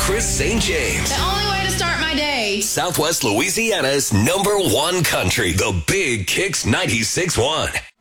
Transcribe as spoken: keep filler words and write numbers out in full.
Chris Saint James. The only way to start my day. Southwest Louisiana's number one country, the Big Kicks ninety-six point one.